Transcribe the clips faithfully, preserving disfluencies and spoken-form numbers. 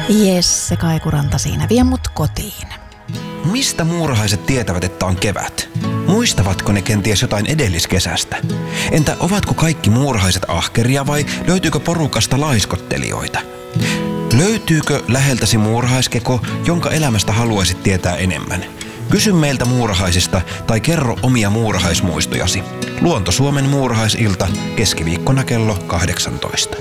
Jesse Kaikuranta siinä, vie mut kotiin. Mistä muurahaiset tietävät, että on kevät? Muistavatko ne kenties jotain edelliskesästä? Entä ovatko kaikki muurahaiset ahkeria vai löytyykö porukasta laiskottelijoita? Löytyykö läheltäsi muurahaiskeko, jonka elämästä haluaisit tietää enemmän? Kysy meiltä muurahaisista tai kerro omia muurahaismuistojasi. Luonto Suomen muurahaisilta keskiviikkona kello kahdeksantoista.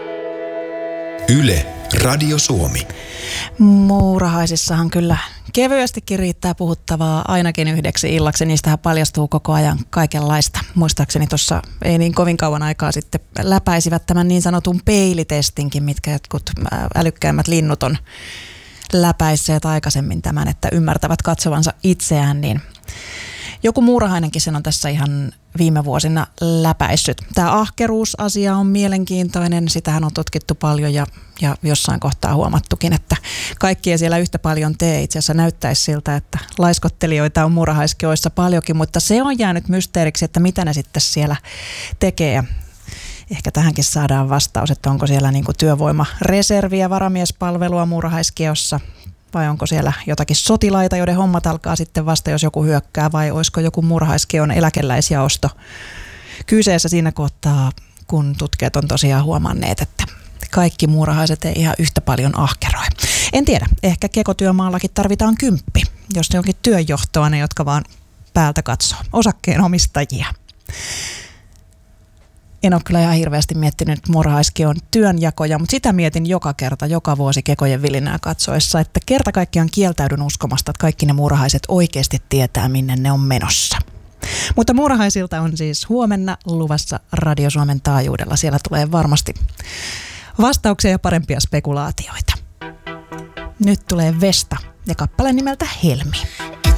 Yle, Radio Suomi. Muurahaisissahan kyllä kevyestikin riittää puhuttavaa ainakin yhdeksi illaksi. Niistähän paljastuu koko ajan kaikenlaista. Muistaakseni tuossa ei niin kovin kauan aikaa sitten läpäisivät tämän niin sanotun peilitestinkin, mitkä jotkut älykkäimmät linnut on läpäisseet aikaisemmin tämän, että ymmärtävät katsovansa itseään, niin joku muurahainenkin sen on tässä ihan viime vuosina läpäissyt. Tämä ahkeruusasia on mielenkiintoinen, sitähän on tutkittu paljon ja, ja jossain kohtaa huomattukin, että kaikki ei siellä yhtä paljon tee. Itse asiassa näyttäisi siltä, että laiskottelijoita on muurahaiskeoissa paljonkin, mutta se on jäänyt mysteeriksi, että mitä ne sitten siellä tekee. Ehkä tähänkin saadaan vastaus, että onko siellä niinku työvoimareserviä, varamiespalvelua muurahaiskeossa vai onko siellä jotakin sotilaita, joiden hommat alkaa sitten vasta, jos joku hyökkää, vai olisiko joku muurahaiskeon eläkeläisjaosto kyseessä siinä kohtaa, kun tutkijat on tosiaan huomanneet, että kaikki muurahaiset ei ihan yhtä paljon ahkeroi. En tiedä, ehkä kekotyömaallakin tarvitaan kymppi, jos ne onkin työnjohtoa, ne jotka vaan päältä katsoo, osakkeenomistajia. En ole kyllä ihan hirveästi miettinyt muurahaiskeon työnjakoja, mutta sitä mietin joka kerta, joka vuosi kekojen vilinää katsoessa, että kerta kaikkiaan kieltäydyn uskomasta, että kaikki ne muurahaiset oikeasti tietää, minne ne on menossa. Mutta muurahaisilta on siis huomenna luvassa Radio Suomen taajuudella. Siellä tulee varmasti vastauksia ja parempia spekulaatioita. Nyt tulee Vesta ja kappale nimeltä Helmi.